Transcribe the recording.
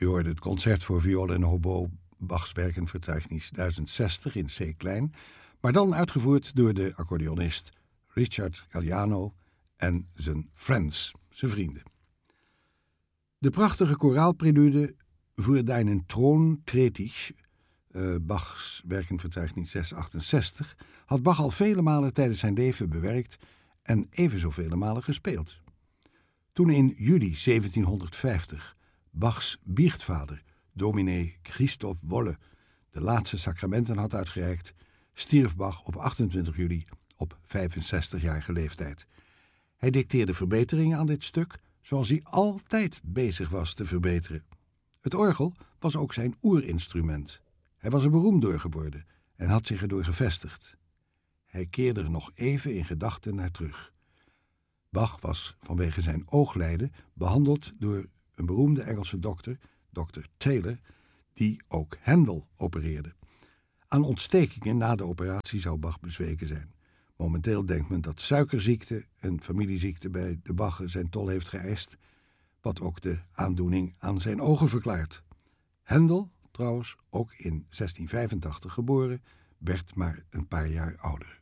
U hoorde het concert voor viool en hobo, Bachs Werkenverzeichnis 1060 in C-klein, maar dan uitgevoerd door de accordeonist Richard Galliano en zijn friends, zijn vrienden. De prachtige koraalprelude Für deinen Thron tret ich, Bachs Werkenverzeichnis 668, had Bach al vele malen tijdens zijn leven bewerkt en evenzo vele malen gespeeld. Toen in juli 1750 Bachs biechtvader, dominee Christoph Wolle, de laatste sacramenten had uitgereikt, stierf Bach op 28 juli op 65-jarige leeftijd. Hij dicteerde verbeteringen aan dit stuk, zoals hij altijd bezig was te verbeteren. Het orgel was ook zijn oerinstrument. Hij was er beroemd door geworden en had zich erdoor gevestigd. Hij keerde er nog even in gedachten naar terug. Bach was vanwege zijn ooglijden behandeld door een beroemde Engelse dokter, Dr. Taylor, die ook Händel opereerde. Aan ontstekingen na de operatie zou Bach bezweken zijn. Momenteel denkt men dat suikerziekte, een familieziekte bij de Bachen, zijn tol heeft geëist, wat ook de aandoening aan zijn ogen verklaart. Händel, trouwens ook in 1685 geboren, werd maar een paar jaar ouder.